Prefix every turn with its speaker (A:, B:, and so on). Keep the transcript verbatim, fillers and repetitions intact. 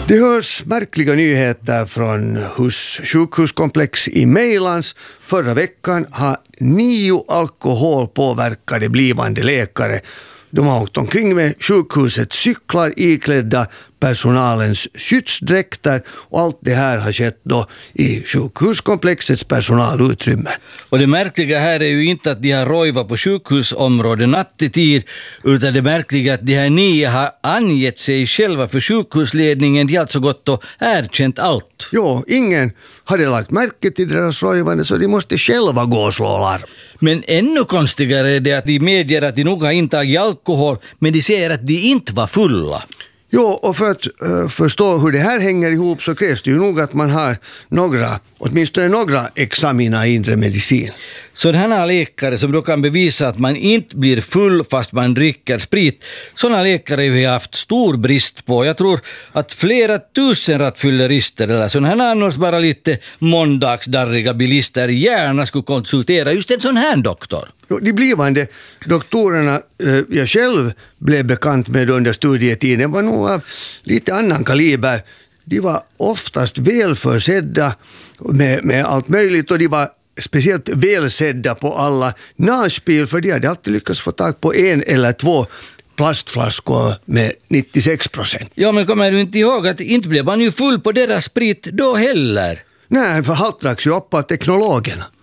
A: Det hörs märkliga nyheter från hus, sjukhuskomplex i Mejlands. Förra veckan har nio alkoholpåverkade blivande läkare. De har åkt omkring med sjukhusets cyklar iklädda personalens skyddsdräkter, och allt det här har skett då i sjukhuskomplexets personalutrymme.
B: Och det märkliga här är ju inte att de har rojvat på sjukhusområdet nattetid, utan det märkliga är att de här nio har angett sig själva för sjukhusledningen. De har alltså gått och erkänt allt.
A: Jo, ingen hade lagt märke till deras rojvande, så de måste själva gå och slå larm.
B: Men ännu konstigare är det att de medger att de nog har intagit alkohol, men de säger att de inte var fulla.
A: Jo, och för att uh, förstå hur det här hänger ihop så krävs det ju nog att man har några, åtminstone några examina i inre medicin.
B: Sådana läkare som då kan bevisa att man inte blir full fast man dricker sprit, sådana läkare har vi haft stor brist på. Jag tror att flera tusen rattfyllerister eller sådana här annars bara lite måndagsdarriga bilister gärna skulle konsultera just en sån här doktor.
A: Jo, de blivande doktorerna eh, jag själv blev bekant med under studietiden var nog av lite annan kaliber. De var oftast välförsedda med, med allt möjligt, och de var speciellt välsedda på alla naspil, för de hade alltid lyckats få tag på en eller två plastflaskor med nittiosex procent.
B: Ja, men kommer du inte ihåg att inte blev man ju full på deras sprit då heller?
A: Nej, för allt dracks ju upp av teknologerna.